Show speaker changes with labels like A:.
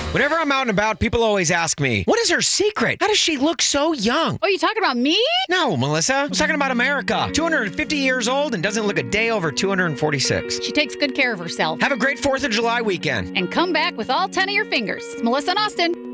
A: Whenever I'm out and about, people always ask me, what is her secret? How does she look so young?
B: Oh, you talking about me?
A: No, Melissa. I was talking about America. 250 years old and doesn't look a day over 246.
B: She takes good care of herself.
A: Have a great 4th of July weekend.
B: And come back with all 10 of your fingers. It's Melissa and Austin.